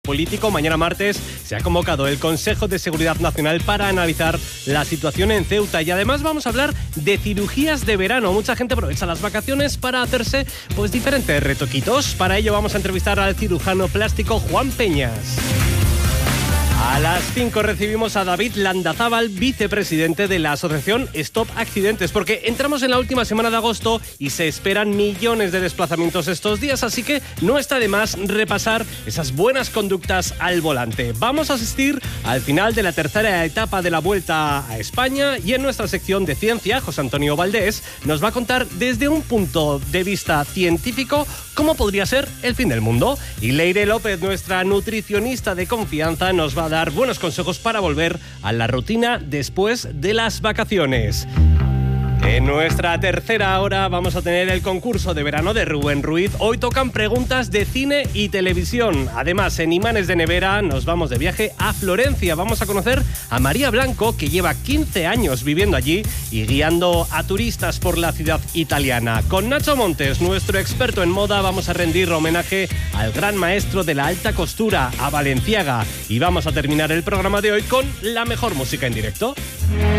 político. Mañana martes se ha convocado el Consejo de Seguridad Nacional para analizar la situación en Ceuta y además vamos a hablar de cirugías de verano. Mucha gente aprovecha las vacaciones para hacerse diferentes retoquitos. Para ello vamos a entrevistar al cirujano plástico Juan Peñas. A las 5 recibimos a David Landazábal, vicepresidente de la asociación Stop Accidentes, porque entramos en la última semana de agosto y se esperan millones de desplazamientos estos días, así que no está de más repasar esas buenas conductas al volante. Vamos a asistir al final de la tercera etapa de la Vuelta a España y en nuestra sección de ciencia, José Antonio Valdés nos va a contar desde un punto de vista científico cómo podría ser el fin del mundo. Y Leire López, nuestra nutricionista de confianza, nos va a dar buenos consejos para volver a la rutina después de las vacaciones. En nuestra tercera hora vamos a tener el concurso de verano de Rubén Ruiz. Hoy tocan preguntas de cine y televisión. Además, en Imanes de Nevera nos vamos de viaje a Florencia. Vamos a conocer a María Blanco, que lleva 15 años viviendo allí y guiando a turistas por la ciudad italiana. Con Nacho Montes, nuestro experto en moda, vamos a rendir homenaje al gran maestro de la alta costura, a Balenciaga. Y vamos a terminar el programa de hoy con la mejor música en directo.